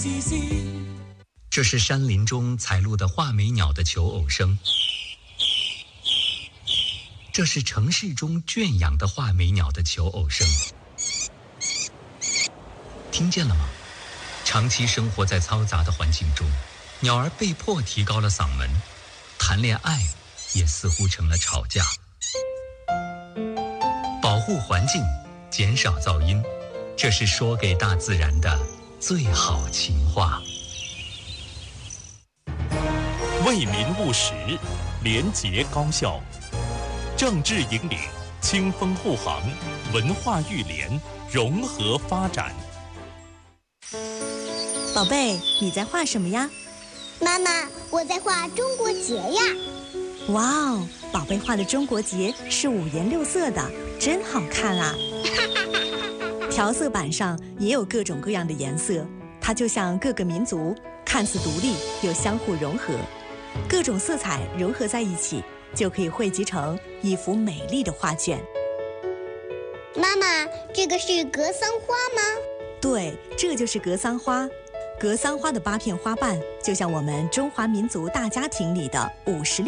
这是山林中采录的画眉鸟的求偶声，这是城市中圈养的画眉鸟的求偶声。听见了吗？长期生活在嘈杂的环境中，鸟儿被迫提高了嗓门，谈恋爱也似乎成了吵架。保护环境，减少噪音，这是说给大自然的最好情话。 为民务实，廉洁高效，政治引领，清风护航，文化育联，融合发展。 宝贝，你在画什么呀？ 妈妈，我在画中国结呀。 哇哦，宝贝画的中国结是五颜六色的，真好看啊！调色板上也有各种各样的颜色，它就像各个民族，看似独立又相互融合，各种色彩融合在一起，就可以汇集成一幅美丽的画卷。 妈妈，这个是格桑花吗？ 对，这就是格桑花。格桑花的8片花瓣，就像我们中华民族大家庭里的56